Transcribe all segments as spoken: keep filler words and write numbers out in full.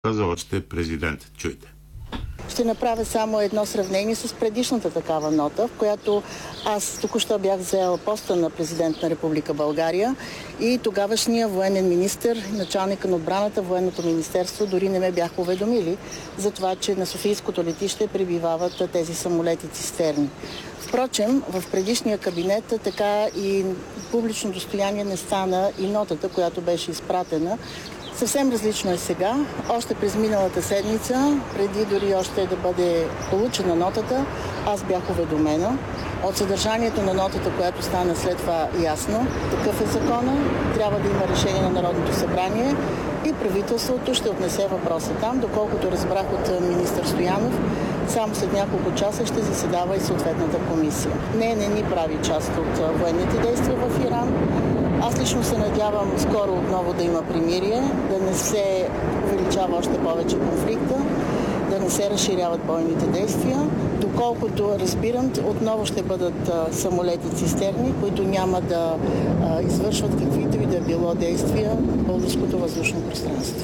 каза още президент. Чуйте. Ще направя само едно сравнение с предишната такава нота, в която аз току-що бях взела поста на президент на Република България и тогавашния военен министър, началника на отбраната, военното министерство дори не ме бяха уведомили за това, че на Софийското летище пребивават тези самолети цистерни. Впрочем, в предишния кабинет така и публично достояние не стана и нотата, която беше изпратена. Съвсем различно е сега. Още през миналата седмица, преди дори още да бъде получена нотата, аз бях уведомена от съдържанието на нотата, която стана след това ясно. Такъв е закона, трябва да има решение на Народното събрание и правителството ще отнесе въпроса там. Доколкото разбрах от министър Стоянов, само след няколко часа ще заседава и съответната комисия. Не, не ни прави част от военните действия в Иран. Аз лично се надявам скоро отново да има примирие, да не се увеличава още повече конфликта, да не се разширяват бойните действия. Доколкото разбирам, отново ще бъдат самолети цистерни, които няма да а, извършват каквито и да е било действия в българското въздушно пространство.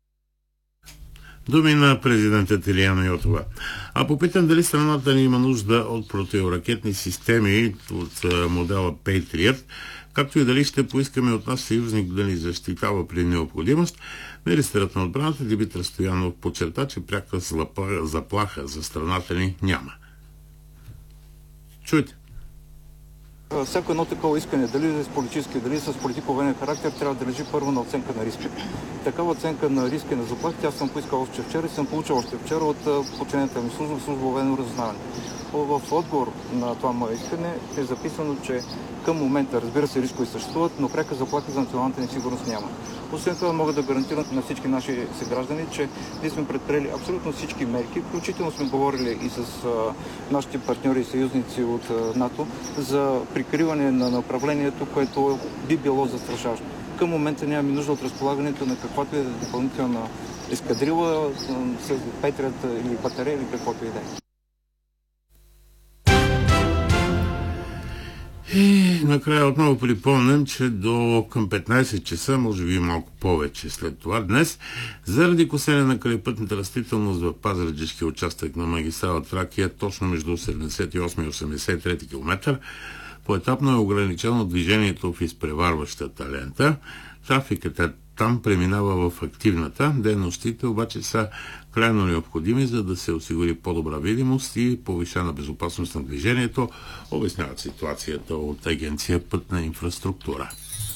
Думи на президента Илияна Йотова. А попитам дали страната ни има нужда от противоракетни системи от модела Patriot, както и дали ще поискаме от нас съюзник да ни защитава при необходимост. Министърът на отбраната Димитър Стоянов подчерта, че пряка заплаха за страната ни няма. Чуйте. Всяко едно такова искане, дали с политически, дали с политико-военен характер, трябва да лежи първо на оценка на риска. Такава оценка на риска и на заплахите аз съм поискал още вчера и съм получил още вчера от подчинената ми служба, служба военно разузнаване. В отговор на това мое искане е записано, че към момента, разбира се, рискови съществуват, но пряка заплаха за националната ни сигурност няма. Освен това мога да гарантирам на всички наши съграждани, че ние сме предприели абсолютно всички мерки, включително сме говорили и с а, нашите партньори и съюзници от а, НАТО за прикриване на направлението, което би било застрашаващо. Към момента нямаме нужда от разполагането на каквато е допълнителна ескадрила, с Петрият или батарея или каквото и да е. И накрая отново припомням, че до към петнайсет часа, може би малко повече след това днес, заради косене на крайпътната растителност в Пазарджишкия участък на магистрала Тракия, точно между седемдесет и осми и осемдесет и трети километър, поетапно е ограничено движението в изпреварващата лента. Трафикът е там преминава в активната. Дейностите обаче са крайно необходими, за да се осигури по-добра видимост и повишена безопасност на движението, обясняват ситуацията от Агенция Пътна инфраструктура.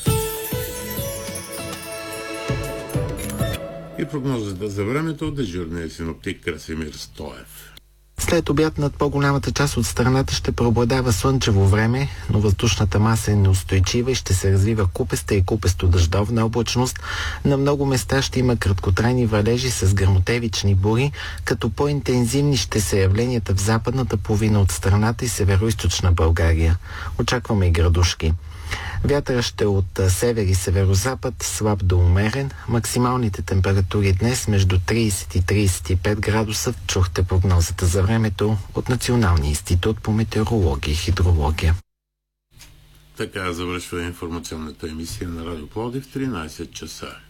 И прогнозата за времето от дежурния синоптик Красимир Стоев. След обяд над по-голямата част от страната ще преобладава слънчево време, но въздушната маса е неустойчива и ще се развива купеста и купесто-дъждовна облачност. На много места ще има краткотрайни валежи с гръмотевични бури, като по-интензивни ще са явленията в западната половина от страната и североизточна България. Очакваме и градушки. Вятъра ще е от север и северозапад, слаб до умерен. Максималните температури днес между трийсет и трийсет и пет градуса. Чухте прогнозата за времето от Националния институт по метеорология и хидрология. Така завършва информационната емисия на Радио Пловдив в тринайсет часа.